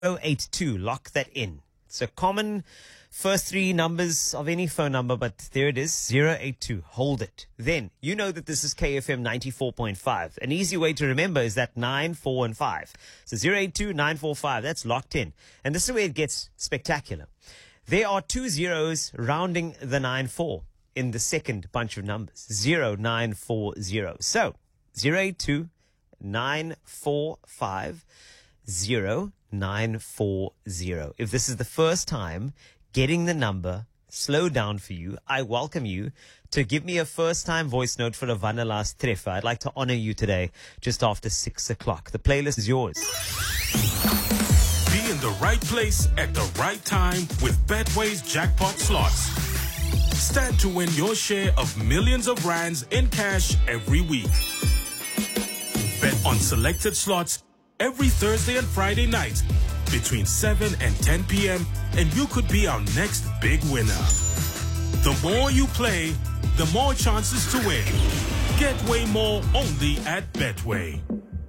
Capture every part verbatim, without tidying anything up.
eight two. Lock that in. It's a common first three numbers of any phone number, but there it is, zero eight two. Hold it. Then you know that this is K F M ninety-four point five. An easy way to remember is that nine, four, and five. So zero eight two, nine four five. That's locked in. And this is where it gets spectacular. There are two zeros rounding the nine four in the second bunch of numbers, zero nine four zero. So zero eight two, nine four five, zero nine four zero. If this is the first time getting the number slow down for you, I welcome you to give me a first-time voice note for a Vanalas Treffer. I'd like to honor you today just after six o'clock. The playlist is yours. Be in the right place at the right time with Betway's jackpot slots. Stand to win your share of millions of rands in cash every week. Bet on selected slots every Thursday and Friday night between seven and ten p.m. and you could be our next big winner. The more you play, the more chances to win. Get way more only at Betway.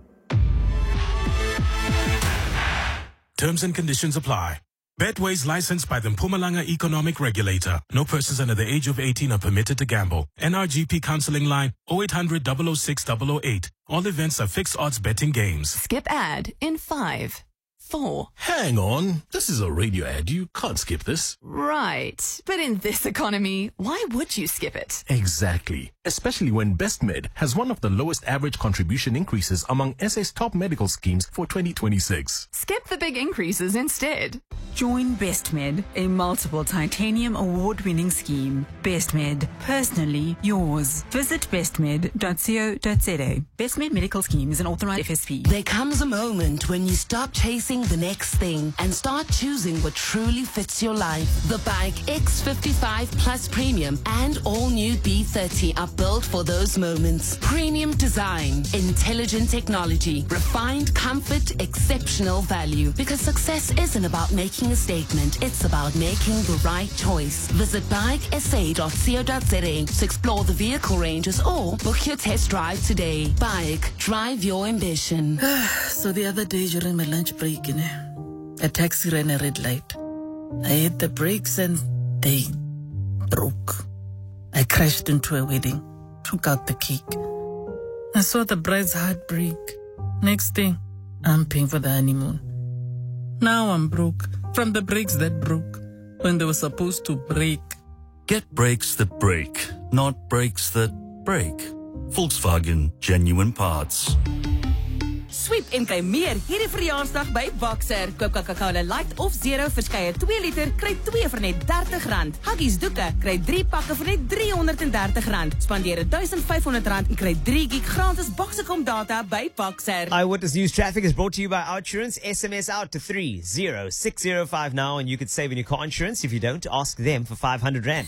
Terms and conditions apply. Betway is licensed by the Mpumalanga Economic Regulator. No persons under the age of eighteen are permitted to gamble. N R G P counseling line oh eight hundred, double oh six, double oh eight. All events are fixed odds betting games. Skip ad in five, four. Hang on. This is a radio ad. You can't skip this. Right. But in this economy, why would you skip it? Exactly. Especially when BestMed has one of the lowest average contribution increases among S A's top medical schemes for twenty twenty-six. Skip the big increases instead. Join BestMed, a multiple titanium award-winning scheme. BestMed, personally yours. Visit bestmed dot co dot za. BestMed Medical Scheme is an authorized F S P. There comes a moment when you stop chasing the next thing and start choosing what truly fits your life. The Bike X fifty-five Plus Premium and all new B thirty are built for those moments. Premium design, intelligent technology, refined comfort, exceptional value. Because success isn't about making a statement, it's about making the right choice. Visit bike s a dot co dot za to explore the vehicle ranges or book your test drive today. Bike, drive your ambition. So the other day during my lunch break, you know, a taxi ran a red light. I hit the brakes and they broke. I crashed into a wedding, took out the cake. I saw the bride's heart break. Next thing, I'm paying for the honeymoon. Now I'm broke from the brakes that broke when they were supposed to break. Get brakes that break, not brakes that break. Volkswagen Genuine Parts. Sweep en kry meer hierdie verjaarsdag by Boxer. Koop Coca-Cola Light of Zero verskeie twee liter, kry twee vir net dertig rand. Huggies doeke, kry drie pakke vir net driehonderd dertig rand. Spandeer duisend vyfhonderd rand en kry drie gig gratis Boxercom data by Boxer. Eyewitness News Traffic is brought to you by OUTsurance. S M S out to three zero six zero five now and you could save in your car insurance. If you don't, ask them for five hundred rand.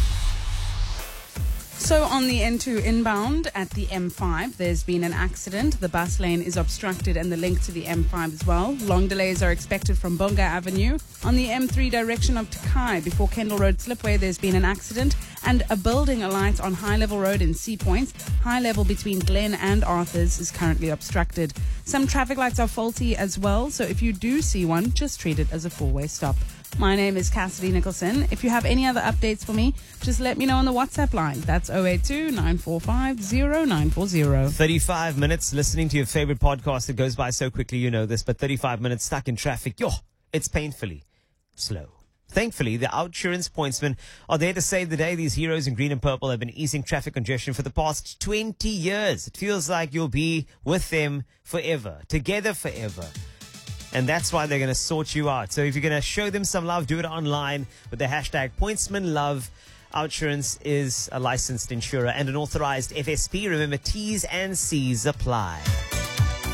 So on the N two inbound at the M five, there's been an accident. The bus lane is obstructed and the link to the M five as well. Long delays are expected from Bonga Avenue. On the M three direction of Takai, before Kendall Road Slipway, there's been an accident and a building alight on High Level Road in Sea Point. High level between Glen and Arthurs is currently obstructed. Some traffic lights are faulty as well, so if you do see one, just treat it as a four-way stop. My name is Cassidy Nicholson. If you have any other updates for me, just let me know on the WhatsApp line. That's oh eight two, nine four five, oh nine four oh. thirty-five minutes listening to your favorite podcast. It goes by so quickly, you know this, but thirty-five minutes stuck in traffic, yo, it's painfully slow. Thankfully, the OUTsurance pointsmen are there to save the day. These heroes in green and purple have been easing traffic congestion for the past twenty years. It feels like you'll be with them forever, together forever. And that's why they're going to sort you out. So if you're going to show them some love, do it online with the hashtag PointsmanLove. OUTsurance is a licensed insurer and an authorized F S P. Remember, T's and C's apply.